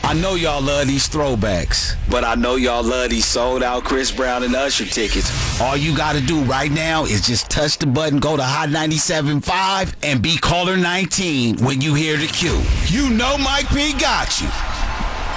I know y'all love these throwbacks, but I know y'all love these sold out Chris Brown and Usher tickets. All you gotta do right now is just touch the button, go to Hot 97.5, and be caller 19 when you hear the cue. You know Mike P got you.